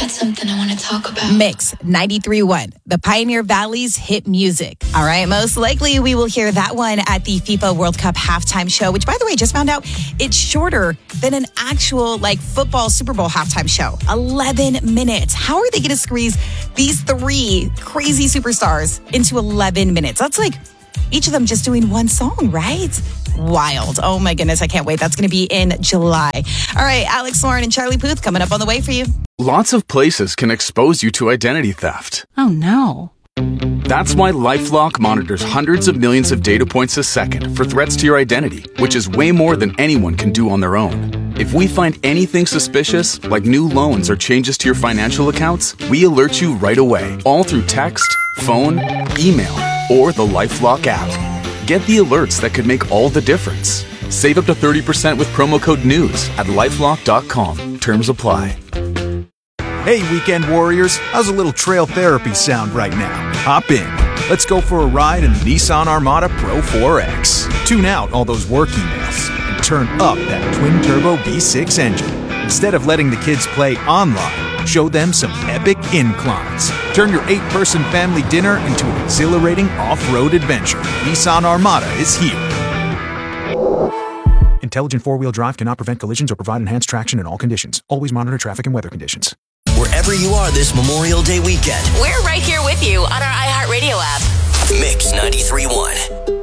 got something I want to talk about. Mix 93.1, the Pioneer Valley's hit music. All right, most likely we will hear that one at the FIFA World Cup halftime show, which, by the way, just found out it's shorter than an actual football Super Bowl halftime show. 11 minutes. How are they going to squeeze these three crazy superstars into 11 minutes? That's each of them just doing one song, right? Wild. Oh my goodness, I can't wait. That's going to be in July. All right, Alex Lauren and Charlie Puth coming up on the way for you. Lots of places can expose you to identity theft. Oh no. That's why LifeLock monitors hundreds of millions of data points a second for threats to your identity, which is way more than anyone can do on their own. If we find anything suspicious, like new loans or changes to your financial accounts, we alert you right away, all through text, phone, email, or the LifeLock app. Get the alerts that could make all the difference. Save up to 30% with promo code NEWS at LifeLock.com. Terms apply. Hey, weekend warriors, how's a little trail therapy sound right now? Hop in. Let's go for a ride in the Nissan Armada Pro 4X. Tune out all those work emails and turn up that twin-turbo V6 engine. Instead of letting the kids play online, show them some epic inclines. Turn your 8-person family dinner into an exhilarating off-road adventure. Nissan Armada is here. Intelligent four-wheel drive cannot prevent collisions or provide enhanced traction in all conditions. Always monitor traffic and weather conditions. Wherever you are this Memorial Day weekend, we're right here with you on our iHeartRadio app. Mix 93.1.